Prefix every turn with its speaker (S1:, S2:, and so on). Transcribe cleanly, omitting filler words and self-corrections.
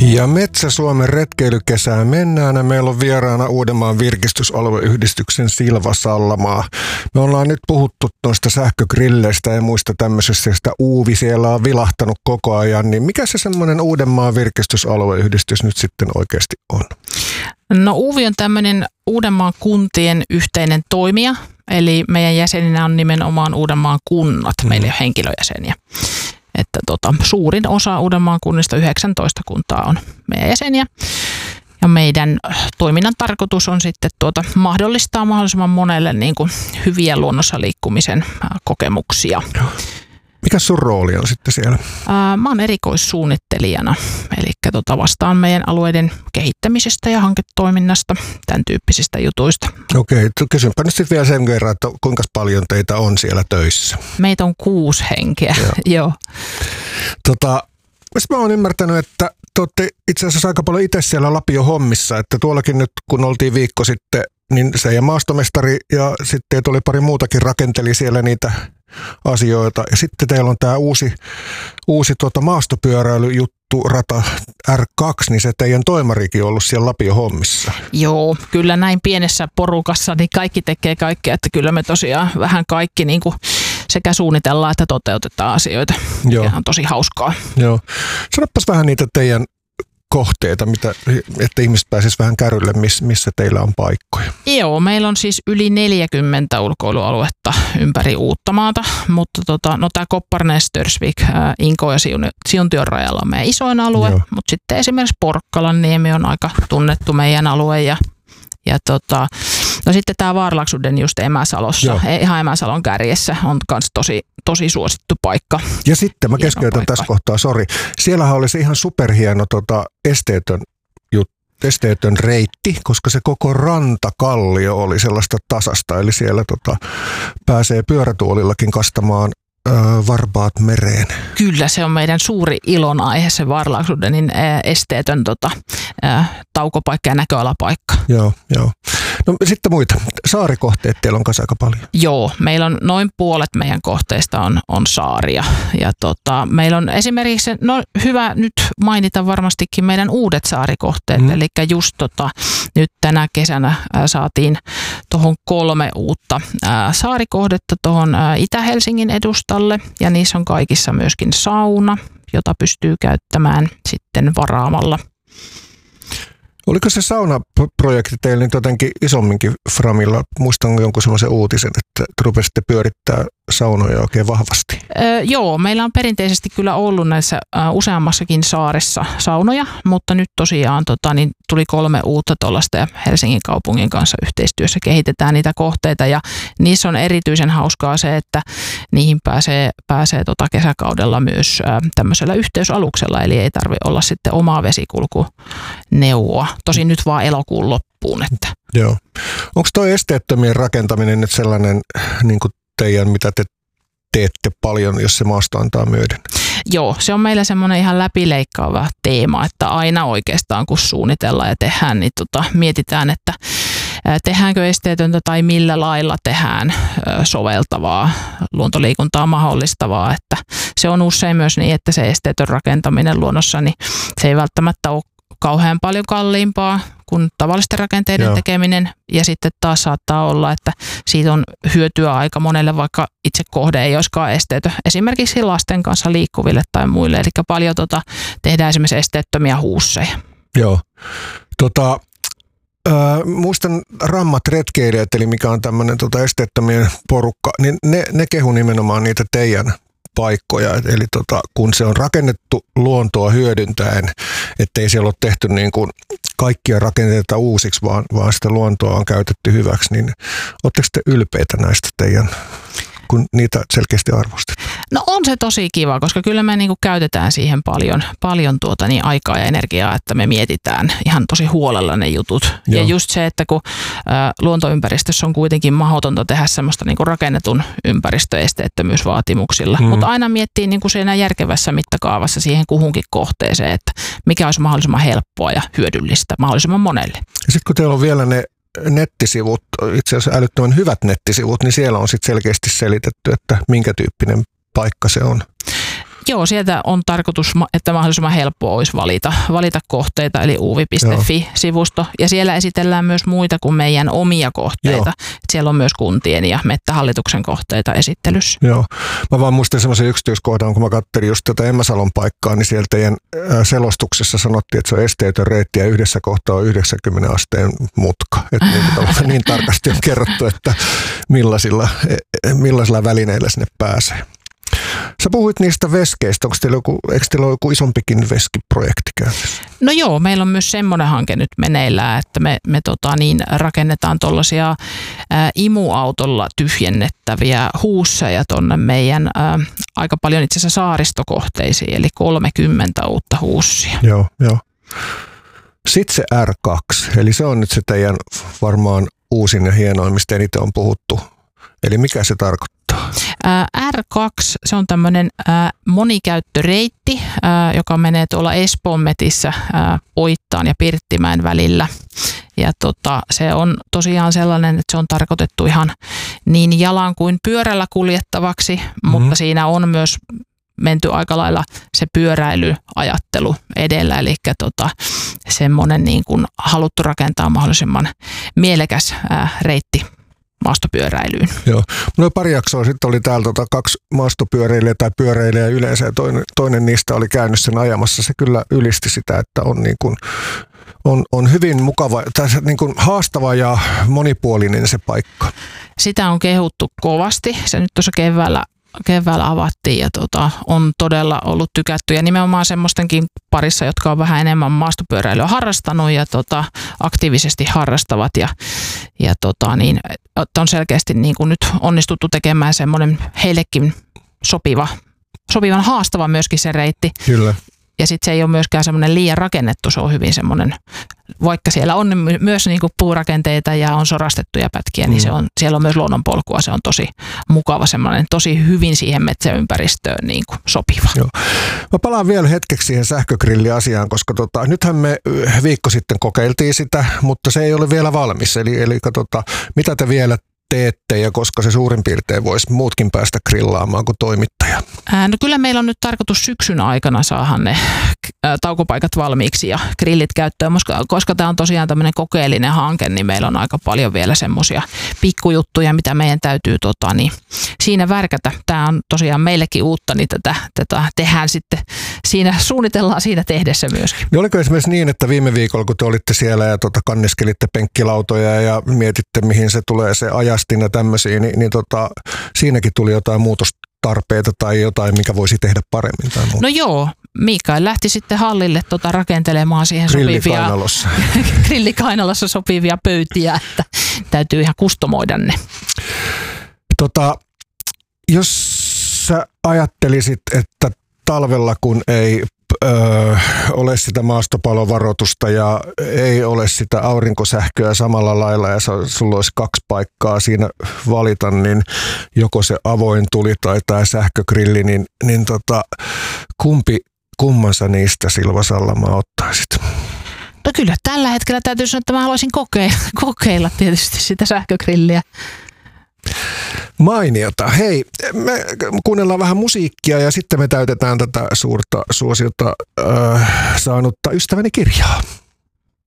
S1: Ja Metsä-Suomen retkeilykesään mennään ja meillä on vieraana Uudenmaan virkistysalueyhdistyksen Silva Sallamaa. Me ollaan nyt puhuttu noista sähkögrilleistä ja muista tämmöisistä, sitä Uuvi siellä on vilahtanut koko ajan. Niin mikä se semmoinen Uudenmaan virkistysalueyhdistys nyt sitten oikeasti on?
S2: No Uuvi on tämmöinen Uudenmaan kuntien yhteinen toimija, eli meidän jäseninä on nimenomaan Uudenmaan kunnat, meillä ei ole henkilöjäseniä. Että suurin osa Uudenmaan kunnista, 19 kuntaa, on meidän jäseniä. Ja meidän toiminnan tarkoitus on sitten mahdollistaa mahdollisimman monelle niin kuin hyviä luonnossa liikkumisen kokemuksia.
S1: Mikä sun rooli on sitten siellä?
S2: Mä oon erikoissuunnittelijana, eli vastaan meidän alueiden kehittämisestä ja hanketoiminnasta, tämän tyyppisistä jutuista.
S1: Okei, kysynpä nyt sitten vielä sen verran, että kuinka paljon teitä on siellä töissä?
S2: Meitä on 6 henkeä, joo.
S1: Mä oon ymmärtänyt, että te olette itse asiassa aika paljon itse siellä Lapio hommissa, että tuollakin nyt kun oltiin viikko sitten, niin se ja maastomestari ja sitten oli pari muutakin rakenteli siellä niitä asioita. Ja sitten teillä on tämä uusi maastopyöräilyjuttu, rata R2, niin se teidän toimarikin on ollut siellä Lapio hommissa.
S2: Joo, kyllä näin pienessä porukassa, niin kaikki tekee kaikkea, että kyllä me tosiaan vähän kaikki niin kuin sekä suunnitellaan että toteutetaan asioita. Joo. Ja on tosi hauskaa.
S1: Joo. Sanopas vähän niitä teidän kohteita, että ihmiset pääsisivät vähän kärrylle, missä teillä on paikkoja.
S2: Joo, meillä on siis yli 40 ulkoilualuetta ympäri Uuttamaata, mutta tämä Kopparnes, Störsvik, Inko ja Siuntion rajalla on meidän isoin alue, mutta sitten esimerkiksi Porkkalanniemi on aika tunnettu meidän alue ja sitten tämä Vaarlaksuden just Emäsalossa, ihan Emäsalon kärjessä on myös tosi suosittu paikka.
S1: Ja sitten mä keskeytän tässä kohtaa, sori. Siellähän olisi ihan superhieno esteetön reitti, koska se koko rantakallio oli sellaista tasasta, eli siellä pääsee pyörätuolillakin kastamaan varpaat mereen. Kyllä,
S2: se on meidän suuri ilonaihe, se Vaarlaksudenin esteetön taukopaikka ja näköalapaikka.
S1: Joo. No sitten muita. Saarikohteet teillä on kanssa aika paljon.
S2: Joo, meillä on noin puolet meidän kohteista on saaria. Ja meillä on esimerkiksi, hyvä nyt mainita varmastikin meidän uudet saarikohteet. Eli just nyt tänä kesänä saatiin tuohon 3 uutta saarikohdetta tuohon Itä-Helsingin edustalle. Ja niissä on kaikissa myöskin sauna, jota pystyy käyttämään sitten varaamalla.
S1: Oliko se saunaprojekti teillä nyt jotenkin isomminkin framilla? Muistan jonkun sellaisen uutisen, että rupesitte pyörittää saunoja oikein vahvasti.
S2: Joo, meillä on perinteisesti kyllä ollut näissä useammassakin saaressa saunoja, mutta nyt tosiaan niin tuli 3 uutta tuollaista ja Helsingin kaupungin kanssa yhteistyössä kehitetään niitä kohteita ja niissä on erityisen hauskaa se, että niihin pääsee kesäkaudella myös tämmöisellä yhteysaluksella, eli ei tarvitse olla sitten omaa vesikulkuneuvoa. Tosin nyt vaan elokuun loppuun. Että.
S1: Joo. Onko tuo esteettömien rakentaminen nyt sellainen niin kuin teidän, mitä te teette paljon, jos se maasto antaa myöden?
S2: Joo, se on meillä semmoinen ihan läpileikkaava teema, että aina oikeastaan kun suunnitellaan ja tehdään, niin mietitään, että tehdäänkö esteetöntä tai millä lailla tehdään soveltavaa, luontoliikuntaa mahdollistavaa. Että se on usein myös niin, että se esteetön rakentaminen luonnossa, niin se ei välttämättä ole kauhean paljon kalliimpaa kuin tavallisten rakenteiden tekeminen. Ja sitten taas saattaa olla, että siitä on hyötyä aika monelle, vaikka itse kohde ei olisikaan esteetön. Esimerkiksi lasten kanssa liikkuville tai muille. Eli paljon tehdään esimerkiksi esteettömiä huusseja.
S1: Joo. Muistan Rammat retkeilijät, eli mikä on tämmöinen esteettömien porukka, niin ne kehu nimenomaan niitä teidän paikkoja, eli kun se on rakennettu luontoa hyödyntäen, ettei siellä ole tehty niin kuin kaikkia rakenteita uusiksi, vaan sitä luontoa on käytetty hyväksi, niin oletteko te ylpeitä näistä teidän, kun niitä selkeästi arvostetaan?
S2: No on se tosi kiva, koska kyllä me niinku käytetään siihen paljon aikaa ja energiaa, että me mietitään ihan tosi huolella ne jutut. Joo. Ja just se, että kun luontoympäristössä on kuitenkin mahdotonta tehdä semmoista niinku rakennetun ympäristöesteettömyysvaatimuksilla, mutta aina miettii niinku siinä järkevässä mittakaavassa siihen kuhunkin kohteeseen, että mikä olisi mahdollisimman helppoa ja hyödyllistä mahdollisimman monelle.
S1: Ja sitten kun teillä on vielä ne nettisivut, itse asiassa älyttömän hyvät nettisivut, niin siellä on sitten selkeästi selitetty, että minkä tyyppinen paikka se on.
S2: Joo, sieltä on tarkoitus, että mahdollisimman helppo olisi valita kohteita, eli uvi.fi-sivusto. Ja siellä esitellään myös muita kuin meidän omia kohteita. Siellä on myös kuntien ja Mettähallituksen kohteita esittelyssä.
S1: Joo. Mä vaan muistin semmoisen yksityiskohdan, kun mä katselin just tätä Emma Salon paikkaa, niin siellä teidän selostuksessa sanottiin, että se on esteetön reitti ja yhdessä kohtaa on 90 asteen mutka. Että niin tarkasti on kerrottu, että millaisilla välineillä sinne pääsee. Sä puhuit niistä veskeistä. Eikö teillä ole joku isompikin veskiprojekti käynnissä?
S2: No joo, meillä on myös semmoinen hanke nyt meneillään, että me rakennetaan tuollaisia imuautolla tyhjennettäviä huusseja tuonne meidän aika paljon itse asiassa saaristokohteisiin, eli 30 uutta huussia.
S1: Joo. Sitten se R2, eli se on nyt se teidän varmaan uusin ja hienoin, mistä eniten on puhuttu. Eli mikä se tarkoittaa?
S2: R2, se on tämmöinen monikäyttöreitti, joka menee tuolla Espoonmetissä Oittaan ja Pirttimäen välillä. Ja se on tosiaan sellainen, että se on tarkoitettu ihan niin jalan kuin pyörällä kuljettavaksi, mutta siinä on myös menty aika lailla se pyöräilyajattelu edellä, eli semmoinen niin kuin haluttu rakentaa mahdollisimman mielekäs reitti maastopyöräilyyn.
S1: Joo. No pari jaksoa sitten oli täällä 2 maastopyöräilijää tai pyöräilijää yleensä ja toinen niistä oli käynyt sen ajamassa. Se kyllä ylisti sitä, että on niin kuin on hyvin mukava, tai niin kuin haastava ja monipuolinen se paikka.
S2: Sitä on kehuttu kovasti. Se nyt tuossa keväällä avattiin ja on todella ollut tykätty ja nimenomaan semmoistenkin parissa, jotka on vähän enemmän maastopyöräilyä harrastanut ja aktiivisesti harrastavat ja on selkeästi niin kuin nyt onnistuttu tekemään semmoinen heillekin sopivan haastava myöskin se reitti.
S1: Kyllä.
S2: Ja sitten se ei ole myöskään semmoinen liian rakennettu, se on hyvin semmoinen, vaikka siellä on myös niinku puurakenteita ja on sorastettuja pätkiä, niin siellä on myös luonnonpolkua, se on tosi mukava semmoinen, tosi hyvin siihen metsäympäristöön niinku sopiva.
S1: Joo. Mä palaan vielä hetkeksi siihen sähkögrilliasiaan, koska nythän me viikko sitten kokeiltiin sitä, mutta se ei ole vielä valmis, eli mitä te vielä teette ja koska se suurin piirtein voisi muutkin päästä grillaamaan kuin toimittaja?
S2: No kyllä meillä on nyt tarkoitus syksyn aikana saada ne taukopaikat valmiiksi ja grillit käyttöön, koska tämä on tosiaan tämmöinen kokeellinen hanke, niin meillä on aika paljon vielä semmoisia pikkujuttuja, mitä meidän täytyy siinä värkätä. Tämä on tosiaan meillekin uutta, niin tätä tehdään sitten, suunnitellaan siinä tehdessä myöskin.
S1: Niin oliko esimerkiksi niin, että viime viikolla, kun te olitte siellä ja kanniskelitte penkkilautoja ja mietitte, mihin se tulee se ajastin ja tämmöisiä, niin siinäkin tuli jotain muutostarpeita tai jotain, mikä voisi tehdä paremmin? Tai muuta?
S2: No joo, Mikael lähti sitten hallille rakentelemaan siihen sopivia grillikainalossa sopivia pöytiä, että täytyy ihan kustomoida ne.
S1: Jos sä ajattelisit, että talvella kun ei ole sitä maastopalovaroitusta ja ei ole sitä aurinkosähköä samalla lailla ja sulla olisi 2 paikkaa siinä valita, niin joko se avoin tuli tai tämä sähkögrilli, niin kummansa niistä Silva Sallamaa ottaisit?
S2: No kyllä tällä hetkellä täytyy sanoa, että mä haluaisin kokeilla tietysti sitä sähkögrilliä.
S1: Mainiota. Hei, me kuunnellaan vähän musiikkia ja sitten me täytetään tätä suurta suosiota saanutta ystäväni kirjaa.